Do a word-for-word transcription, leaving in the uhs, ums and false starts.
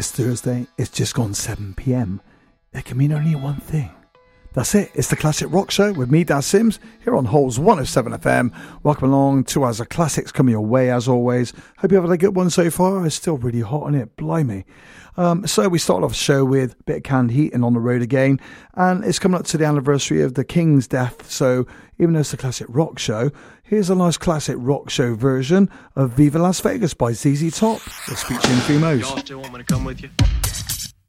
It's Thursday. It's just gone seven p.m. It can mean only one thing. That's it. It's the Classic Rock Show with me, Daz Sims, here on Holes one oh seven F M. Welcome along. Two hours of classics coming your way, as always. Hope you have a good one so far. It's still really hot on it. Blimey. Um, so we started off the show with a bit of Canned Heat and On the Road Again. And it's coming up to the anniversary of the King's death. So even though it's the Classic Rock Show, here's a nice classic rock show version of Viva Las Vegas by Z Z Top. We'll speak to you in a few modes. Y'all still want me to come with you?